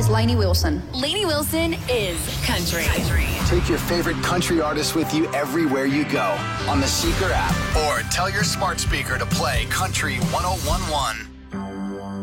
Lainey Wilson. Lainey Wilson is country. Take your favorite country artists with you everywhere you go on the Seeker app, or tell your smart speaker to play Country 1011.